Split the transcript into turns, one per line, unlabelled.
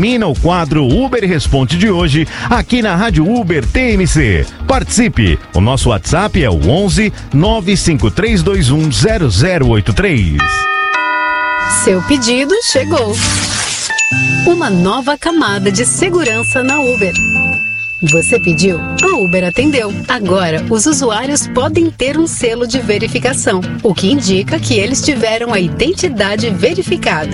termina o quadro Uber Responde de hoje aqui na Rádio Uber TMC. Participe! O nosso WhatsApp é o 11 95321 0083.
Seu pedido chegou. Uma nova camada de segurança na Uber. Você pediu, a Uber atendeu. Agora, os usuários podem ter um selo de verificação, o que indica que eles tiveram a identidade verificada.